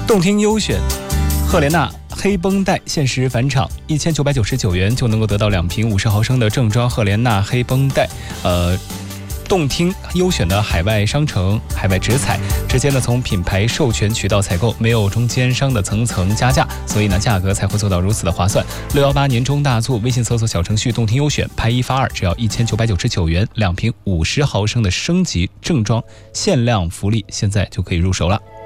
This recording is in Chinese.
动听优选赫莲娜黑绷带限时返场，1999元就能够得到2瓶50毫升的正装赫莲娜黑绷带。动听优选的海外商城、海外直采，直接呢从品牌授权渠道采购，没有中间商的层层加价，所以呢价格才会做到如此的划算。618年中大促，微信搜索小程序动听优选，拍1发2，只要1999元，2瓶50毫升的升级正装限量福利，现在就可以入手了。